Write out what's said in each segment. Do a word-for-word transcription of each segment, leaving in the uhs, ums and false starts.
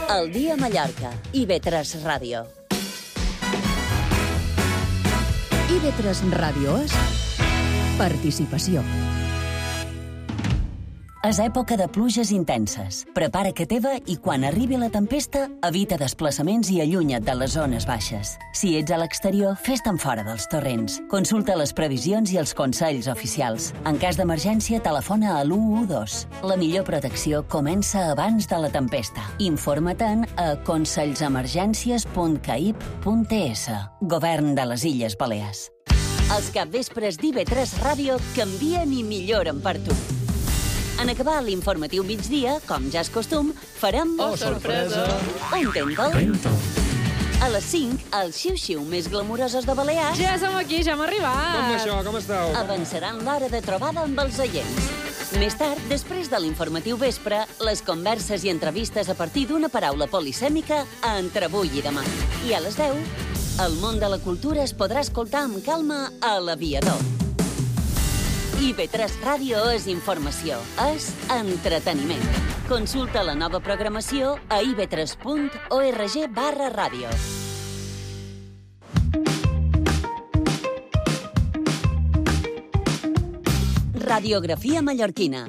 El dia a Mallorca. I ve tres Ràdio. I ve tres Ràdio és participació. És època de pluges intenses. Prepara que teva i quan arribi la tempesta, evita desplaçaments i allunya't de les zones baixes. Si ets a l'exterior, fes-te'n fora dels torrents. Consulta les previsions i els consells oficials. En cas d'emergència, telefona a l'u u dos. La millor protecció comença abans de la tempesta. Informa-te'n a consellsemergències punt caip punt es. Govern de les Illes Balears. Els capvespres d'I ve tres Ràdio canvien i milloren per tu. En acabar l'informatiu migdia, com ja és costum, farem... Oh, sorpresa! Un tento. A les cinc, els xiu-xiu més glamurosos de Balears... Ja som aquí, ja hem arribat! Com això, com esteu? Avançaran l'hora de trobada amb els oients. Més tard, després de l'informatiu vespre, les converses i entrevistes a partir d'una paraula polisèmica entre avui i demà. I a les deu, el món de la cultura es podrà escoltar amb calma a l'Aviador. I ve tres Ràdio és informació, és entreteniment. Consulta la nova programació a i ve tres punt org barra ràdio. Radiografia mallorquina.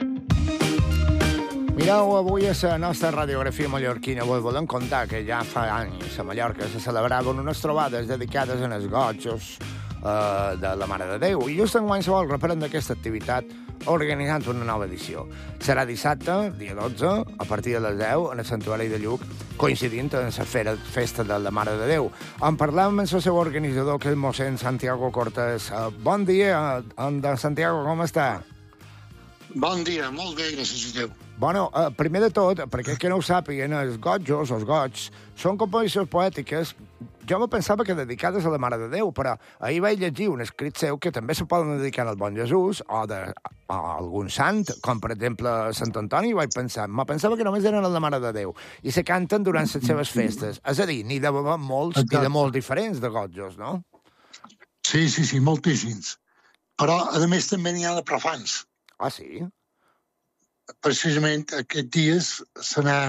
Mireu, avui a la nostra radiografia mallorquina vos volem contar que ja fa anys a Mallorca se celebraven unes trobades dedicades als gotxos Uh, de la Mare de Déu. I just enguany se vol reprendre aquesta activitat organitzant una nova edició. Serà dissabte, dia dotze, a partir de les deu, en el Santuari de Lluc, coincidint en la festa de la Mare de Déu. En parlem amb el seu organitzador, que és mossèn Santiago Cortés. Uh, bon dia, en Santiago, com està? Bon dia, molt bé, gràcies a Déu. Bueno, uh, primer de tot, perquè que no ho sàpiguen, els gotjos, els gots, són composicions poètiques. Jo me pensava que dedicades a la Mare de Déu, però ahir vaig llegir un escrit seu que també se poden dedicar al Bon Jesús o de, a algun sant, com per exemple Sant Antoni, i vaig pensar, me pensava que només eren a la Mare de Déu, i se canten durant les seves festes. És a dir, n'hi de molts i de molt diferents de gotjos, no? Sí, sí, sí, moltíssims. Però, a més, també n'hi ha de profans. Ah, sí? Precisament aquests dies se n'ha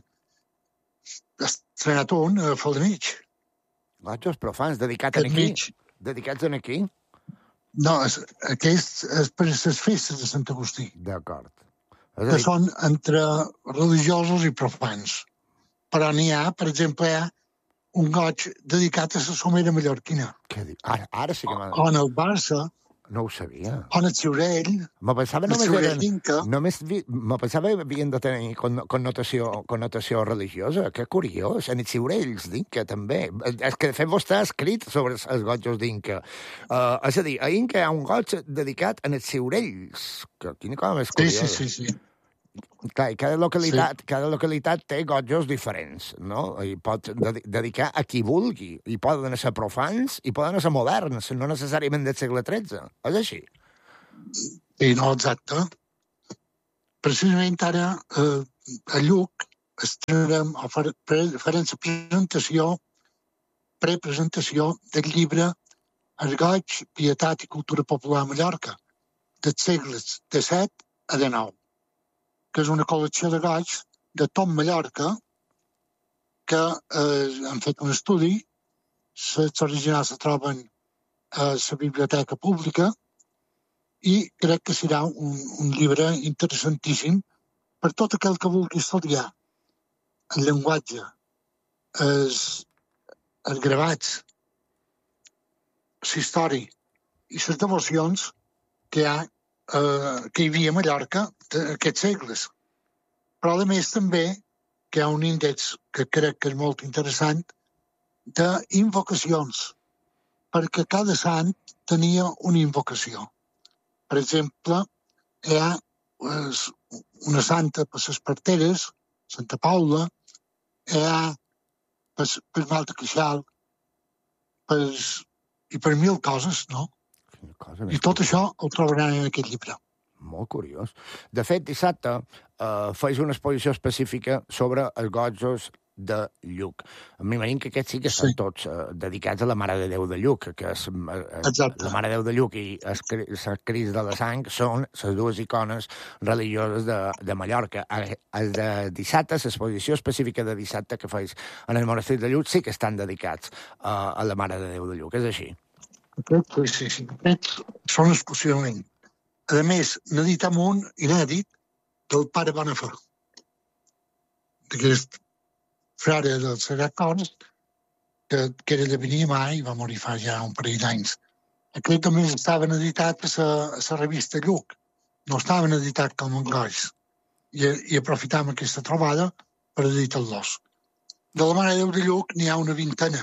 estrenat un a Faldemig. Gotjos profans, dedicats a aquí? Dedicats a aquí? No, és, aquest és per les festes de Sant Agustí. D'acord. Que són entre religiosos i profans. Però n'hi ha, per exemple, hi ha un goig dedicat a la somera mallorquina. Què dic? Ara, ara sí que m'ha... O en el Barça... No ho sabia. O en el Ciurell. Me pensava només Ciurell eren... d'Inca. Només vi... Me pensava que havien de tenir connotació, connotació religiosa. Que curiós. En els Ciurells d'Inca, també. És que, de fet, vostè ha escrit sobre els gotjos d'Inca. Uh, és a dir, a Inca hi ha un goig dedicat en els Ciurells. Que quina cosa més curiosa. Sí, sí, sí, sí. Clar, cada localitat, sí. cada localitat té gotjos diferents, no? I pot ded dedicar a qui vulgui. I poden ser profans i poden ser moderns, no necessàriament del segle tretze. És així? Sí, no, exacte. Precisament ara, eh, a Lluc, estrenarem, o farem la presentació, prepresentació del llibre El goig, pietat i cultura popular a Mallorca, dels segles disset a dinou, que és una col·lecció de goigs de tot Mallorca que eh, han fet un estudi. Els originals se troben a la biblioteca pública i crec que serà un, un llibre interessantíssim per tot aquell que vulgui estudiar el llenguatge, els, els gravats, la història i les devocions que hi ha Uh, que hi havia a Mallorca d'aquests segles. Però, a més, també que hi ha un índex que crec que és molt interessant d'invocacions, perquè cada sant tenia una invocació. Per exemple, hi ha pues, una santa per les parteres, Santa Paula, hi ha per, per Malta Queixal, per, i per mil coses, no? I tot això ho trobaran en aquest llibre. Molt curiós. De fet, dissabte eh, feis una exposició específica sobre els gotjos de Lluc. M'imagino que aquests sí que estan sí. tots uh, dedicats a la Mare de Déu de Lluc, que és uh, la Mare de Déu de Lluc i el Crist de la Sang són les dues icones religioses de, de Mallorca. El de dissabte, l'exposició específica de dissabte que feis en el monestir de Lluc sí que estan dedicats uh, a la Mare de Déu de Lluc, és així? Aquest, sí, sí. Aquests són exclusivament. A més, n'ha dit amunt i n'ha dit del pare Bonafà, d'aquest frare dels Sagrat Cors, que, que era de Benimà i va morir fa ja un parell d'anys. Aquest també estaven editats a la revista Lluc, no estaven editats com en Goix, i, i aprofitam aquesta trobada per editar-los. De la Mare de Déu de Lluc n'hi ha una vintena.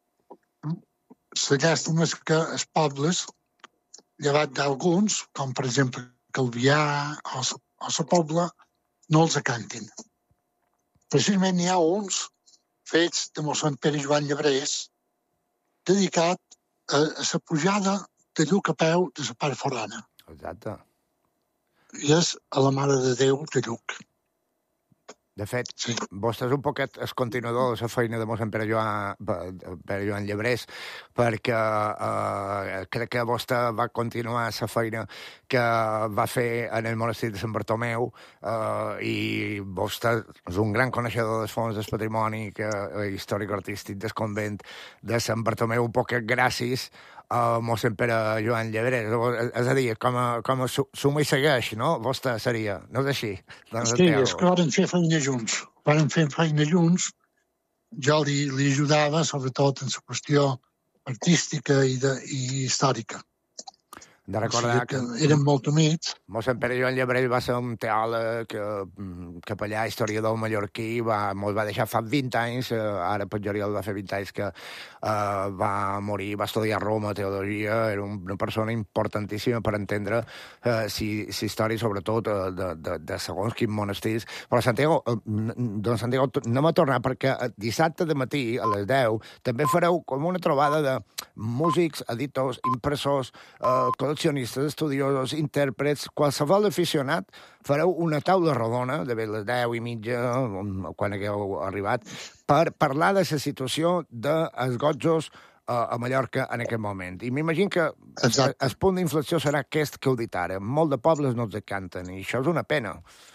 La llàstima és que els pobles, llevat d'alguns, com per exemple Calvià o la Pobla, no els cantin. Precisament n'hi ha uns fets de mossèn Pere Joan Llebrés dedicat a, a la pujada de Lluc a peu de la part forana. Exacte. I és a la Mare de Déu de Lluc. De fet, sí. Vostè és un poquet el continuador de la feina de mossèn Pere Joan, Pere Joan Llebrés, perquè eh, crec que vostè va continuar la feina que va fer en el monestir de Sant Bartomeu eh, i vostè és un gran coneixedor dels fons del patrimoni que, eh, històric-artístic del convent de Sant Bartomeu, un poquet gràcies a mossèn Pere Joan Llebrés. És a dir, com a, com a suma i segueix, no? Vostè seria, no és així? Doncs sí, és que varen fer feina junts. Varen fer feina junts. Jo li, li ajudava, sobretot en la qüestió artística i, de, i històrica. De recordar o sigui que... que eren molt humits. Mossèn Pere Joan Llebrell va ser un teòleg, capellà, historiador mallorquí, va, mos va deixar fa vint anys, ara per Joriol va fer vint anys que uh, va morir, va estudiar a Roma, teologia, era una persona importantíssima per entendre uh, si, si història, sobretot, uh, de, de, de segons quins monestirs. Però Santiago, uh, doncs Santiago, anem a tornar, perquè dissabte de matí, a les deu, també fareu com una trobada de músics, editors, impressors, uh, col·leccionistes, estudiosos, intèrprets, qualsevol aficionat, fareu una taula rodona, de les deu i mitja, quan hagueu arribat, per parlar de la situació dels gotjos a Mallorca en aquest moment. I m'imagino que el, el punt d'inflexió serà aquest que heu dit ara. Molt de pobles no els canten, i això és una pena.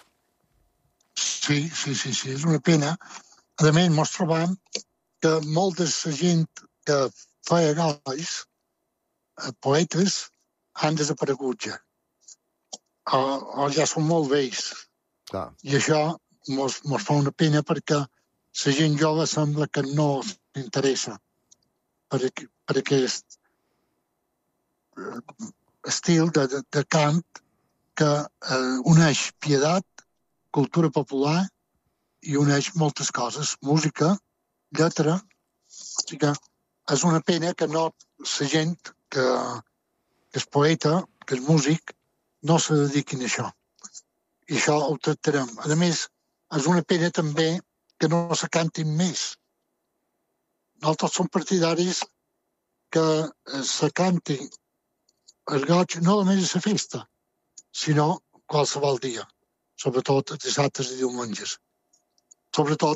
Sí, sí, sí, sí, és una pena. A més, ens trobam que molta gent que feia gois, poetes, han desaparegut ja. O, o ja són molt vells. Clar. I això mos, mos fa una pena perquè la gent jove sembla que no s'interessa per, per aquest estil de, de, de cant que eh, uneix pietat, cultura popular i uneix moltes coses, música, lletra. O sigui que és una pena que no la gent que, que és poeta, que és músic, no se dediquin a això. I això ho tractarem. A més, és una pena també que no se cantin més. Nosaltres som partidaris que se canti el goig no només a la festa, sinó qualsevol dia, sobretot dissabtes i diumenges. Sobretot